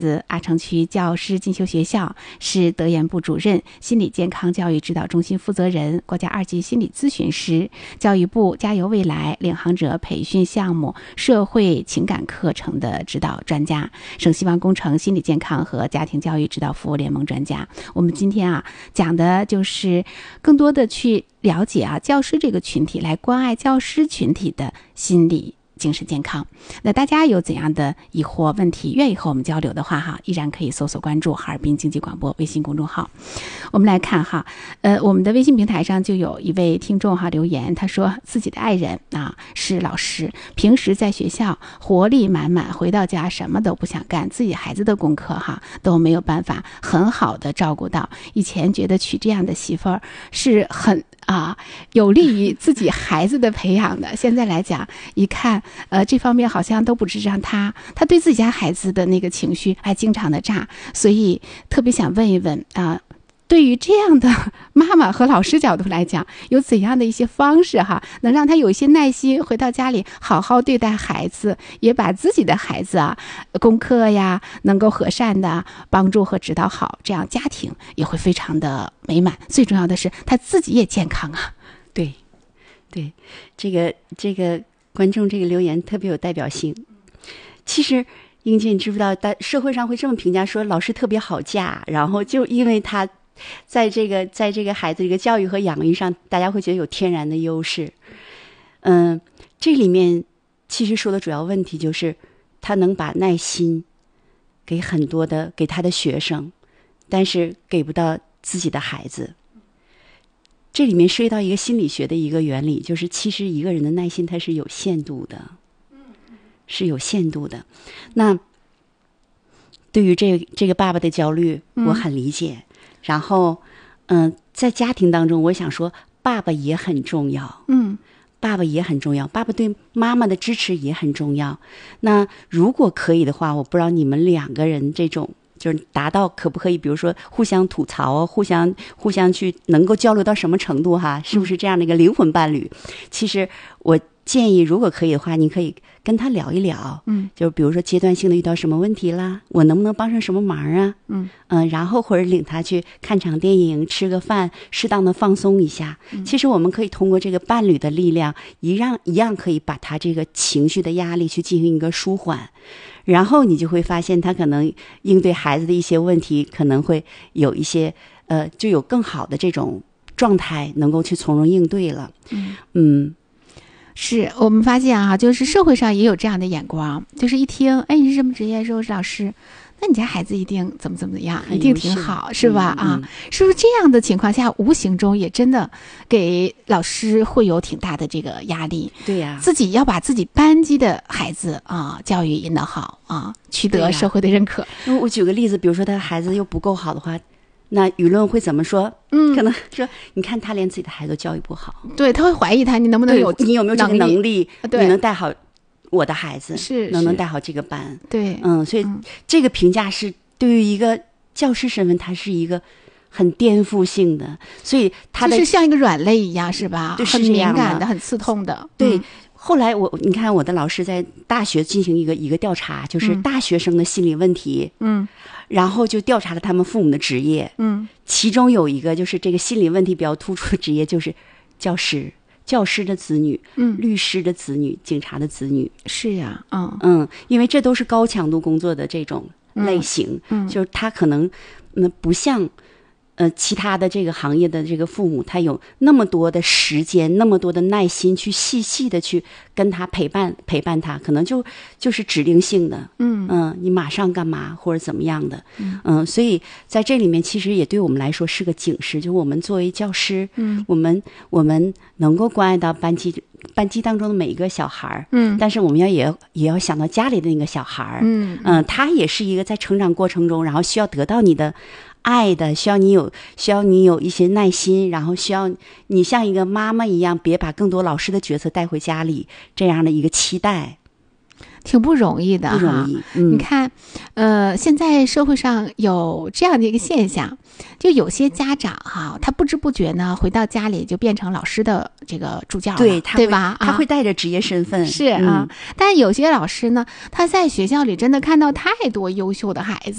阿城区教师进修学校，是德研部主任、心理健康教育指导中心负责人、国家2级心理咨询师，教育部加油未来领航者培训项目社会情感课程的指导专家，省希望工程心理健康和家庭教育指导服务联盟专家。我们今天讲的就是更多的去了解教师这个群体，来关爱教师群体的心理精神健康。那大家有怎样的疑惑问题愿意和我们交流的话依然可以搜索关注哈尔滨经济广播微信公众号。我们来看我们的微信平台上就有一位听众留言，他说自己的爱人是老师，平时在学校活力满满，回到家什么都不想干，自己孩子的功课都没有办法很好的照顾到。以前觉得娶这样的媳妇儿是很有利于自己孩子的培养的，现在来讲一看这方面好像都不是让他对自己家孩子的那个情绪还经常的炸，所以特别想问一问对于这样的妈妈和老师角度来讲，有怎样的一些方式能让他有一些耐心，回到家里好好对待孩子，也把自己的孩子功课呀能够和善的帮助和指导好，这样家庭也会非常的美满。最重要的是他自己也健康对，这个观众这个留言特别有代表性。其实英姐，你知不知道社会上会这么评价，说老师特别好嫁，然后就因为他在这个孩子这个教育和养育上，大家会觉得有天然的优势。这里面其实说的主要问题就是他能把耐心给他的学生，但是给不到自己的孩子。这里面涉及到一个心理学的一个原理，就是其实一个人的耐心它是有限度的，是有限度的。那对于这个爸爸的焦虑，我很理解。然后在家庭当中，我想说爸爸也很重要，爸爸也很重要，爸爸对妈妈的支持也很重要。那如果可以的话，我不知道你们两个人这种就是达到可不可以，比如说互相吐槽，互相去能够交流到什么程度是不是这样的一个灵魂伴侣？其实我建议，如果可以的话，你可以跟他聊一聊，就比如说阶段性的遇到什么问题啦，我能不能帮上什么忙啊？然后或者领他去看场电影，吃个饭，适当的放松一下。其实我们可以通过这个伴侣的力量，一样可以把他这个情绪的压力去进行一个舒缓。然后你就会发现，他可能应对孩子的一些问题，可能会有一些就有更好的这种状态，能够去从容应对了。 是我们发现就是社会上也有这样的眼光，就是一听你是什么职业，说我是老师，那你家孩子一定怎么样，一定挺好，是吧？是不是这样的情况下，无形中也真的给老师会有挺大的这个压力？ 对呀， 自己要把自己班级的孩子教育引导好取得社会的认可。 我举个例子，比如说他的孩子又不够好的话，那舆论会怎么说？可能说你看他连自己的孩子都教育不好， 对，他会怀疑他，你能不能你有没有这个能力？ 对， 你能带好我的孩子，能带好这个班？ 对， 所以这个评价是对于一个教师身份，它是一个很颠覆性的，所以他的就是像一个软肋一样，是吧？ 对， 很敏感的，很刺痛的。 对。后来你看我的老师在大学进行一个调查，就是大学生的心理问题，然后就调查了他们父母的职业，其中有一个就是这个心理问题比较突出的职业就是教师的子女，律师的子女，警察的子女。 是呀， 因为这都是高强度工作的这种类型，就是他可能不像其他的这个行业的这个父母，他有那么多的时间，那么多的耐心去细细的去跟他陪伴他，可能就是指令性的，你马上干嘛或者怎么样的，所以在这里面其实也对我们来说是个警示，就是我们作为教师，我们能够关爱到班级当中的每一个小孩，但是我们也要想到家里的那个小孩，他也是一个在成长过程中，然后需要得到你的爱的，需要你有一些耐心，然后需要你像一个妈妈一样，别把更多老师的角色带回家里，这样的一个期待。 挺不容易的哈， 不容易。 你看，现在社会上有这样的一个现象，就有些家长哈，他不知不觉呢，回到家里就变成老师的这个助教了，对吧？ 他会带着职业身份， 是啊。但有些老师呢，他在学校里真的看到太多优秀的孩